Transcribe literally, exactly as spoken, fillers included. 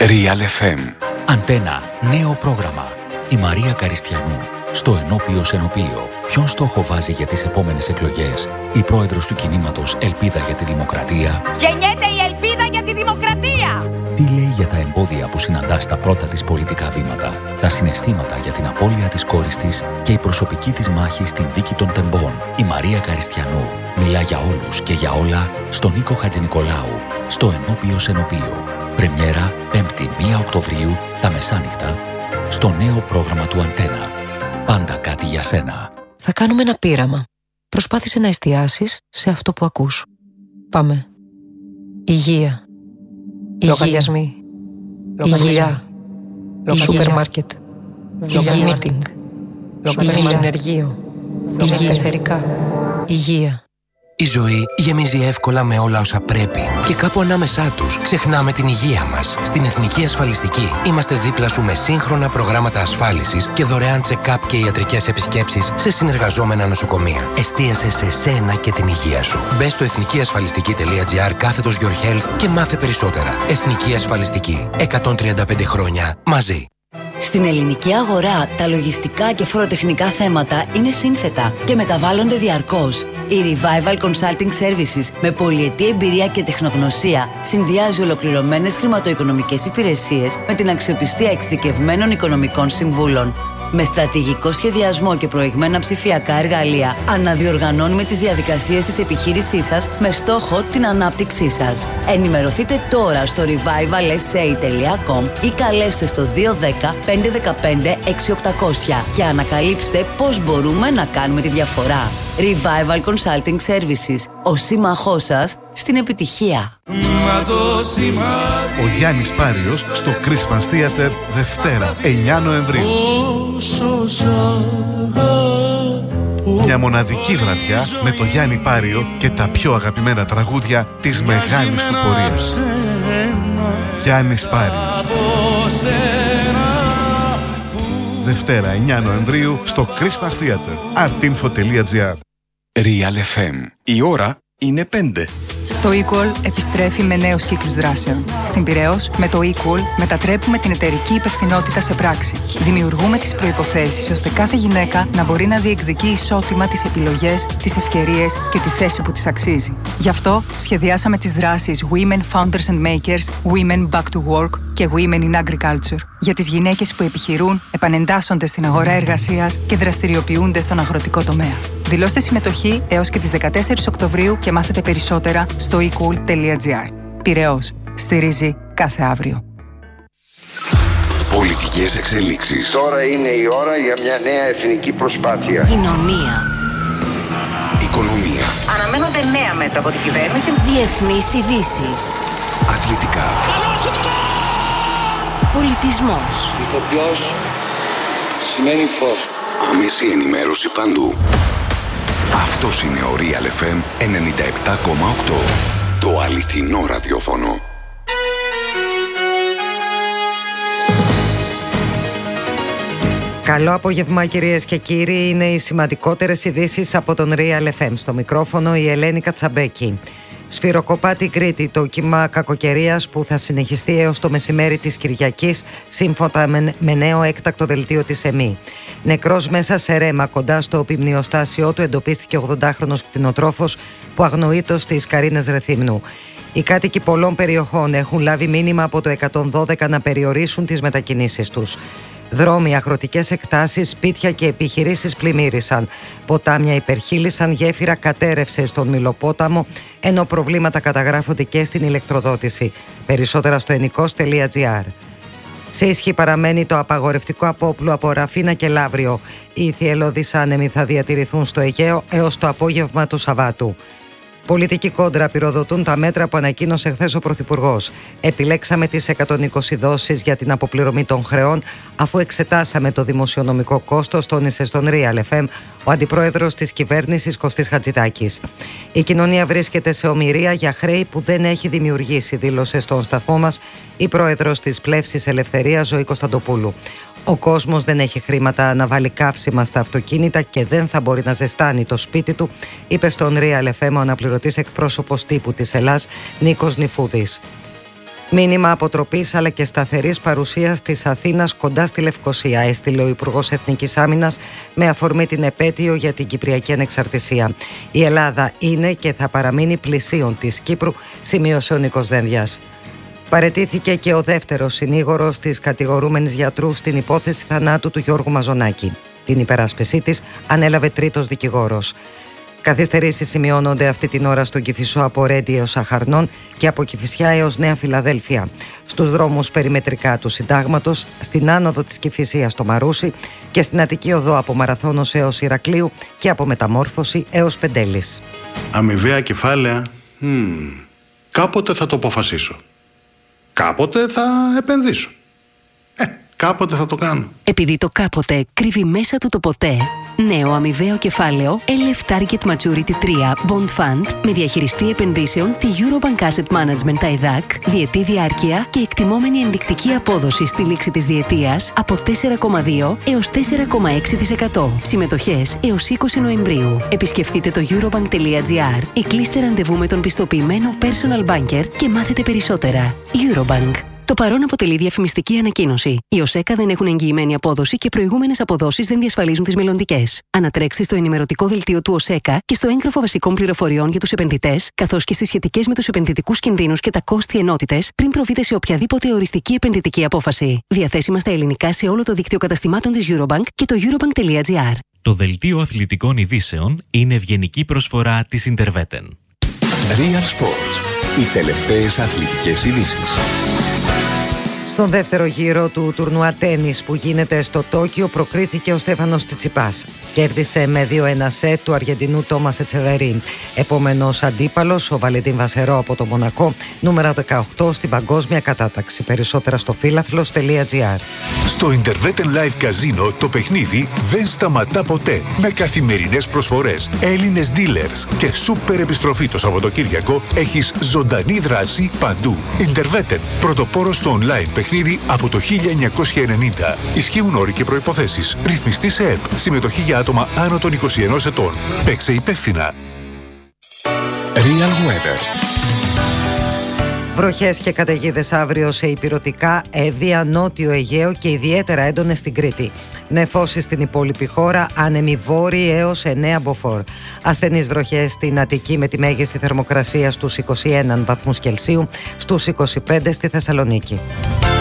Real εφ εμ. Αντένα, νέο πρόγραμμα. Η Μαρία Καριστιανού, στο ενώπιο Σενοπείο. Ποιον στόχο βάζει για τις επόμενες εκλογές η πρόεδρος του κινήματος Ελπίδα για τη Δημοκρατία? Γεννιέται η ελπίδα για τη δημοκρατία! Τι λέει για τα εμπόδια που συναντά στα πρώτα της πολιτικά βήματα, τα συναισθήματα για την απώλεια της κόρης της και η προσωπική της μάχη στην δίκη των τεμπών? Η Μαρία Καριστιανού μιλά για όλους και για όλα στον Νίκο Χατζηνικολάου, στο ενώπιο Σενοπείο. Πρεμιέρα πέμπτη πρώτη Οκτωβρίου τα μεσάνυχτα στο νέο πρόγραμμα του Αντένα. Πάντα κάτι για σένα. Θα κάνουμε ένα πείραμα. Προσπάθησε να εστιάσεις σε αυτό που ακούς. Πάμε. Υγεία. Λογαριασμοί. Υγεία. Σούπερ μάρκετ. Υγεία μίτινγκ. Υγεία ενεργείο. Υγεία εθερικά. Υγεία. Η ζωή γεμίζει εύκολα με όλα όσα πρέπει και κάπου ανάμεσά τους ξεχνάμε την υγεία μας. Στην Εθνική Ασφαλιστική είμαστε δίπλα σου με σύγχρονα προγράμματα ασφάλισης και δωρεάν check-up και ιατρικές επισκέψεις σε συνεργαζόμενα νοσοκομεία. Εστίασε σε σένα και την υγεία σου. Μπες στο εθνικιασφαλιστική.gr κάθετος Your Health και μάθε περισσότερα. Εθνική Ασφαλιστική. εκατόν τριάντα πέντε χρόνια μαζί. Στην ελληνική αγορά, τα λογιστικά και φοροτεχνικά θέματα είναι σύνθετα και μεταβάλλονται διαρκώς. Η Revival Consulting Services, με πολυετή εμπειρία και τεχνογνωσία, συνδυάζει ολοκληρωμένες χρηματοοικονομικές υπηρεσίες με την αξιοπιστία εξειδικευμένων οικονομικών συμβούλων. Με στρατηγικό σχεδιασμό και προηγμένα ψηφιακά εργαλεία, αναδιοργανώνουμε τις διαδικασίες της επιχείρησής σας με στόχο την ανάπτυξή σας. Ενημερωθείτε τώρα στο revival s a τελεία com ή καλέστε στο δύο ένα μηδέν πέντε ένα πέντε έξι οκτακόσια και ανακαλύψτε πώς μπορούμε να κάνουμε τη διαφορά. Revival Consulting Services, ο σύμμαχός σας στην επιτυχία. Ο Γιάννης Πάριος στο Christmas Theater Δευτέρα, εννέα Νοεμβρίου. Μια μοναδική βραδιά με το Γιάννη Πάριο και τα πιο αγαπημένα τραγούδια της μεγάλης του πορείας. Γιάννης Πάριος. Δευτέρα, εννέα Νοεμβρίου στο Christmas Theater. artinfo τελεία gr. Real εφ εμ. Η ώρα είναι πέντε. Το Equal επιστρέφει με νέους κύκλους δράσεων. Στην Πειραιώς, με το Equal μετατρέπουμε την εταιρική υπευθυνότητα σε πράξη. Δημιουργούμε τις προϋποθέσεις ώστε κάθε γυναίκα να μπορεί να διεκδικεί ισότιμα τις επιλογές, τις ευκαιρίες και τη θέση που της αξίζει. Γι' αυτό σχεδιάσαμε τις δράσεις Women Founders and Makers, Women Back to Work και Women in Agriculture για τις γυναίκες που επιχειρούν, επανεντάσσονται στην αγορά εργασίας και δραστηριοποιούνται στον αγροτικό τομέα. Δηλώστε συμμετοχή έως και τις δεκατέσσερις Οκτωβρίου και μάθετε περισσότερα στο equal τελεία gr. Πειραιώς. Στηρίζει κάθε αύριο. Πολιτικές εξελίξεις. Τώρα είναι η ώρα για μια νέα εθνική προσπάθεια. Κοινωνία. Οικονομία. Αναμένονται νέα μέτρα από την κυβέρνηση. Διεθνείς ειδήσεις. Αθλητικά. Πολιτισμός. Ηθοποιός σημαίνει φως. Άμεση ενημέρωση παντού. Αυτός είναι ο Real εφ εμ ενενήντα επτά κόμμα οκτώ. Το αληθινό ραδιόφωνο. Καλό απόγευμα κυρίες και κύριοι. Είναι οι σημαντικότερες ειδήσεις από τον Real εφ εμ. Στο μικρόφωνο η Ελένη Κατσαμπέκη. Σφυροκοπάτη Κρήτη, το κύμα κακοκαιρίας που θα συνεχιστεί έως το μεσημέρι της Κυριακής, σύμφωνα με νέο έκτακτο δελτίο της ΕΜΗ. Νεκρός μέσα σε ρέμα κοντά στο οπιμνιοστάσιό του εντοπίστηκε ο ογδοντάχρονος κτηνοτρόφος που αγνοείτος στις Καρίνες Ρεθύμνου. Οι κάτοικοι πολλών περιοχών έχουν λάβει μήνυμα από το εκατόν δώδεκα να περιορίσουν τις μετακινήσεις τους. Δρόμοι, αγροτικές εκτάσεις, σπίτια και επιχειρήσεις πλημμύρισαν. Ποτάμια υπερχείλησαν, γέφυρα κατέρευσε στον Μηλοπόταμο, ενώ προβλήματα καταγράφονται και στην ηλεκτροδότηση. Περισσότερα στο ενικός τελεία gr. Σε ισχύ παραμένει το απαγορευτικό απόπλου από Ραφίνα και Λαύριο. Οι θυελλώδεις άνεμοι θα διατηρηθούν στο Αιγαίο έως το απόγευμα του Σαββάτου. Πολιτική κόντρα πυροδοτούν τα μέτρα που ανακοίνωσε χθες ο Πρωθυπουργός. Επιλέξαμε τις εκατόν είκοσι δόσεις για την αποπληρωμή των χρεών, αφού εξετάσαμε το δημοσιονομικό κόστος, τόνισε στον Real εφ εμ ο αντιπρόεδρος της κυβέρνησης Κωστής Χατζηδάκης. Η κοινωνία βρίσκεται σε ομηρία για χρέη που δεν έχει δημιουργήσει, δήλωσε στον σταθμό μας η πρόεδρος της Πλεύσης Ελευθερίας Ζωή Κωνσταντοπούλου. Ο κόσμος δεν έχει χρήματα να βάλει καύσιμα στα αυτοκίνητα και δεν θα μπορεί να ζεστάνει το σπίτι του, είπε στον Real εφ εμ ο αναπληρωτής εκπρόσωπος τύπου της Ελλάς Νίκος Νιφούδης. Μήνυμα αποτροπής αλλά και σταθερής παρουσίας της Αθήνας κοντά στη Λευκοσία, έστειλε ο Υπουργός Εθνικής Άμυνας με αφορμή την επέτειο για την Κυπριακή Ανεξαρτησία. Η Ελλάδα είναι και θα παραμείνει πλησίον της Κύπρου, σημείωσε ο Νίκος Δένδιας. Παραιτήθηκε και ο δεύτερος συνήγορος της κατηγορούμενης γιατρού στην υπόθεση θανάτου του Γιώργου Μαζονάκη. Την υπεράσπιση της ανέλαβε τρίτος δικηγόρος. Καθυστερήσεις σημειώνονται αυτή την ώρα στον Κηφισό από Ρέντι έως Αχαρνών και από Κηφισιά έως Νέα Φιλαδέλφια. Στους δρόμους περιμετρικά του Συντάγματος, στην άνοδο της Κηφισίας στο Μαρούσι και στην Αττική Οδό από Μαραθώνος έως Ηρακλείου και από Μεταμόρφωση έως Πεντέλης. Αμοιβαία κεφάλαια, mm, κάποτε θα το αποφασίσω. Κάποτε θα επενδύσω. Ε, κάποτε θα το κάνω. Επειδή το κάποτε κρύβει μέσα του το ποτέ, νέο αμοιβαίο κεφάλαιο ελ εφ Target Maturity τρία Bond Fund με διαχειριστή επενδύσεων τη Eurobank Asset Management τα ΕΔΑΚ, διετή διάρκεια και εκτιμόμενη ενδεικτική απόδοση στη λήξη της διετίας από τέσσερα κόμμα δύο έως τέσσερα κόμμα έξι τοις εκατό. Συμμετοχές έως είκοσι Νοεμβρίου. Επισκεφτείτε το eurobank τελεία gr ή κλείστε ραντεβού με τον πιστοποιημένο personal banker και μάθετε περισσότερα. Eurobank. Το παρόν αποτελεί διαφημιστική ανακοίνωση. Οι ΟΣΕΚΑ δεν έχουν εγγυημένη απόδοση και προηγούμενες αποδόσεις δεν διασφαλίζουν τις μελλοντικές. Ανατρέξτε στο ενημερωτικό δελτίο του ΟΣΕΚΑ και στο έγγραφο βασικών πληροφοριών για τους επενδυτές, καθώς και στις σχετικές με τους επενδυτικούς κινδύνους και τα κόστη ενότητες, πριν προβείτε σε οποιαδήποτε οριστική επενδυτική απόφαση. Διαθέσιμα στα ελληνικά σε όλο το δίκτυο καταστημάτων της Eurobank και το eurobank τελεία gr. Το δελτίο αθλητικών ειδήσεων είναι ευγενική προσφορά της Interveten. Real Sports. Οι τελευταίες αθλητικές ειδήσεις. Στον δεύτερο γύρο του τουρνουά τένις που γίνεται στο Τόκιο προκρίθηκε ο Στέφανος Τσιτσιπάς. Κέρδισε με δύο ένα σετ του Αργεντινού Τόμας Ετσεβερή. Επόμενος αντίπαλος ο Βαλεντίν Βασερό από το Μονακό, νούμερο δεκαοκτώ στην παγκόσμια κατάταξη. Περισσότερα στο φίλαθλος τελεία gr. Στο Interveten Live Casino το παιχνίδι δεν σταματά ποτέ. Με καθημερινές προσφορές, Έλληνες dealers και σούπερ επιστροφή το Σαββατοκύριακο έχεις ζωντανή δράση παντού. Interveten, πρωτοπόρος στο online παιχνίδι από το χίλια εννιακόσια ενενήντα. Ισχύουν όροι και προϋποθέσεις. Ρυθμιστή σε ΕΠ. Συμμετοχή για άτομα άνω των είκοσι ενός ετών. Παίξε υπεύθυνα. Real Weather. Βροχές και καταιγίδες αύριο σε ηπειρωτικά, Εύβοια, Νότιο Αιγαίο και ιδιαίτερα έντονες στην Κρήτη. Νεφώσεις στην υπόλοιπη χώρα, άνεμοι βόρειοι έως εννέα μποφόρ. Ασθενείς βροχές στην Αττική με τη μέγιστη θερμοκρασία στους είκοσι ένα βαθμούς Κελσίου, στους είκοσι πέντε στη Θεσσαλονίκη.